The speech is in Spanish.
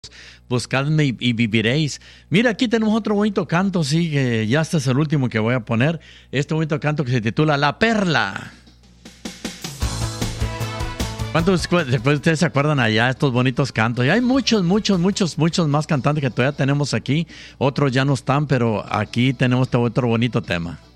buscadme y viviréis. Mira, aquí tenemos otro bonito canto, sí, que ya este es el último que voy a poner. Este bonito canto que se titula La Perla. ¿Cuántos después ustedes se acuerdan allá estos bonitos cantos? Y hay muchos más cantantes que todavía tenemos aquí. Otros ya no están, pero aquí tenemos otro bonito tema.